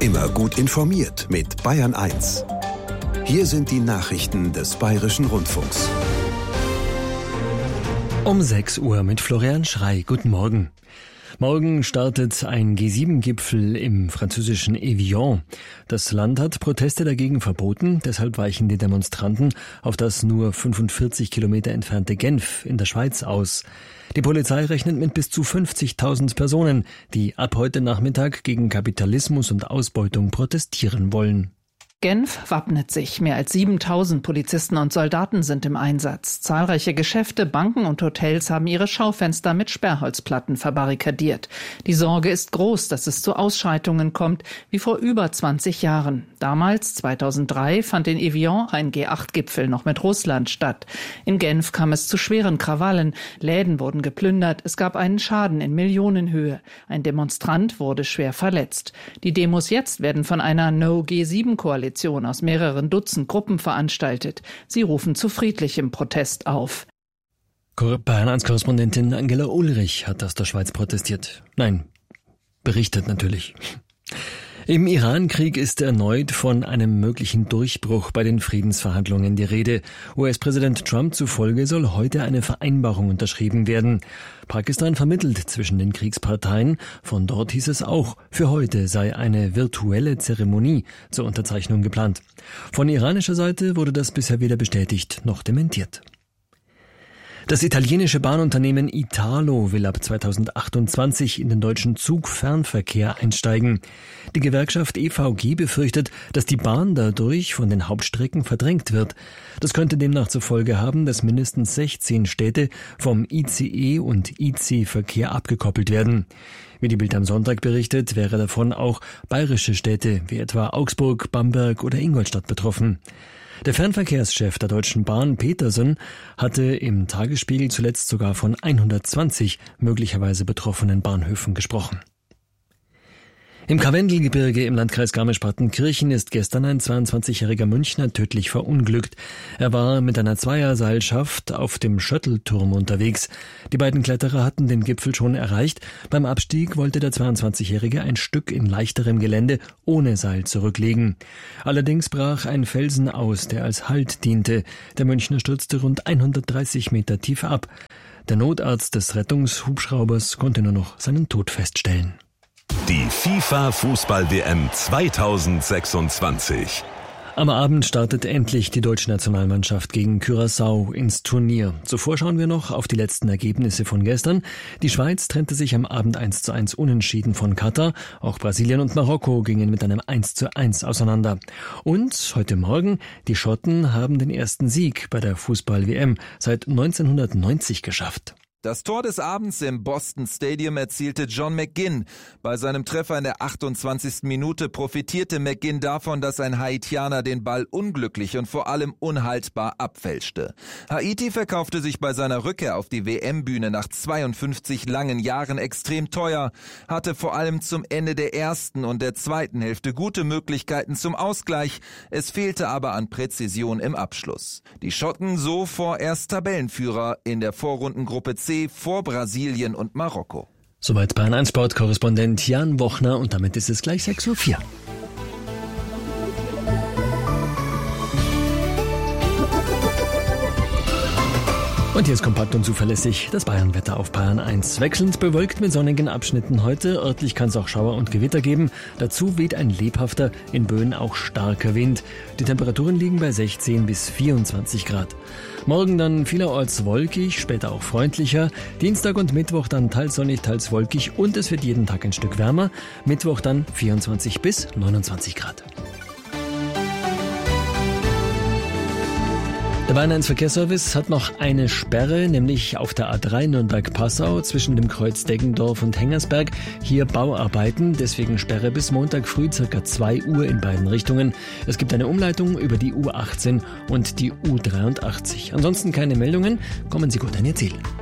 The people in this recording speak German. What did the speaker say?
Immer gut informiert mit Bayern 1. Hier sind die Nachrichten des Bayerischen Rundfunks. Um 6 Uhr mit Florian Schrey. Guten Morgen. Morgen startet ein G7-Gipfel im französischen Evian. Das Land hat Proteste dagegen verboten, deshalb weichen die Demonstranten auf das nur 45 Kilometer entfernte Genf in der Schweiz aus. Die Polizei rechnet mit bis zu 50.000 Personen, die ab heute Nachmittag gegen Kapitalismus und Ausbeutung protestieren wollen. Genf wappnet sich. Mehr als 7.000 Polizisten und Soldaten sind im Einsatz. Zahlreiche Geschäfte, Banken und Hotels haben ihre Schaufenster mit Sperrholzplatten verbarrikadiert. Die Sorge ist groß, dass es zu Ausschreitungen kommt, wie vor über 20 Jahren. Damals, 2003, fand in Evian ein G8-Gipfel noch mit Russland statt. In Genf kam es zu schweren Krawallen. Läden wurden geplündert. Es gab einen Schaden in Millionenhöhe. Ein Demonstrant wurde schwer verletzt. Die Demos jetzt werden von einer No-G7-Koalition aus mehreren Dutzend Gruppen veranstaltet. Sie rufen zu friedlichem Protest auf. Bayern 1-Korrespondentin Angela Ulrich hat aus der Schweiz protestiert. Nein, berichtet natürlich. Im Iran-Krieg ist erneut von einem möglichen Durchbruch bei den Friedensverhandlungen die Rede. US-Präsident Trump zufolge soll heute eine Vereinbarung unterschrieben werden. Pakistan vermittelt zwischen den Kriegsparteien. Von dort hieß es auch, für heute sei eine virtuelle Zeremonie zur Unterzeichnung geplant. Von iranischer Seite wurde das bisher weder bestätigt noch dementiert. Das italienische Bahnunternehmen Italo will ab 2028 in den deutschen Zugfernverkehr einsteigen. Die Gewerkschaft EVG befürchtet, dass die Bahn dadurch von den Hauptstrecken verdrängt wird. Das könnte demnach zur Folge haben, dass mindestens 16 Städte vom ICE- und IC-Verkehr abgekoppelt werden. Wie die Bild am Sonntag berichtet, wäre davon auch bayerische Städte wie etwa Augsburg, Bamberg oder Ingolstadt betroffen. Der Fernverkehrschef der Deutschen Bahn, Petersen, hatte im Tagesspiegel zuletzt sogar von 120 möglicherweise betroffenen Bahnhöfen gesprochen. Im Karwendelgebirge im Landkreis Garmisch-Partenkirchen ist gestern ein 22-jähriger Münchner tödlich verunglückt. Er war mit einer Zweierseilschaft auf dem Schöttelturm unterwegs. Die beiden Kletterer hatten den Gipfel schon erreicht. Beim Abstieg wollte der 22-jährige ein Stück in leichterem Gelände ohne Seil zurücklegen. Allerdings brach ein Felsen aus, der als Halt diente. Der Münchner stürzte rund 130 Meter tief ab. Der Notarzt des Rettungshubschraubers konnte nur noch seinen Tod feststellen. Die FIFA-Fußball-WM 2026. Am Abend startet endlich die deutsche Nationalmannschaft gegen Curaçao ins Turnier. Zuvor schauen wir noch auf die letzten Ergebnisse von gestern. Die Schweiz trennte sich am Abend 1:1 unentschieden von Katar. Auch Brasilien und Marokko gingen mit einem 1:1 auseinander. Und heute Morgen, die Schotten haben den ersten Sieg bei der Fußball-WM seit 1990 geschafft. Das Tor des Abends im Boston Stadium erzielte John McGinn. Bei seinem Treffer in der 28. Minute profitierte McGinn davon, dass ein Haitianer den Ball unglücklich und vor allem unhaltbar abfälschte. Haiti verkaufte sich bei seiner Rückkehr auf die WM-Bühne nach 52 langen Jahren extrem teuer, hatte vor allem zum Ende der ersten und der zweiten Hälfte gute Möglichkeiten zum Ausgleich. Es fehlte aber an Präzision im Abschluss. Die Schotten so vorerst Tabellenführer in der Vorrundengruppe C vor Brasilien und Marokko. Soweit Bayern 1 Sport-Korrespondent Jan Wochner und damit ist es gleich 6:04 Uhr. Und hier ist kompakt und zuverlässig das Bayern-Wetter auf Bayern 1. Wechselnd bewölkt mit sonnigen Abschnitten heute. Örtlich kann es auch Schauer und Gewitter geben. Dazu weht ein lebhafter, in Böen auch starker Wind. Die Temperaturen liegen bei 16 bis 24 Grad. Morgen dann vielerorts wolkig, später auch freundlicher. Dienstag und Mittwoch dann teils sonnig, teils wolkig und es wird jeden Tag ein Stück wärmer. Mittwoch dann 24 bis 29 Grad. Der Bayern 1 Verkehrsservice hat noch eine Sperre, nämlich auf der A3 Nürnberg-Passau zwischen dem Kreuz Deggendorf und Hengersberg. Hier Bauarbeiten, deswegen Sperre bis Montag früh ca. 2 Uhr in beiden Richtungen. Es gibt eine Umleitung über die U18 und die U83. Ansonsten keine Meldungen. Kommen Sie gut an Ihr Ziel.